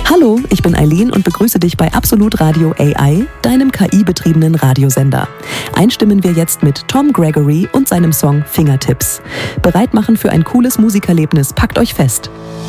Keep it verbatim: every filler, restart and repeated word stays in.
Hallo, ich bin Eileen und begrüße dich bei Absolut Radio A I, deinem K I-betriebenen Radiosender. Einstimmen wir jetzt mit Tom Gregory und seinem Song Fingertips. Bereit machen für ein cooles Musikerlebnis, packt euch fest.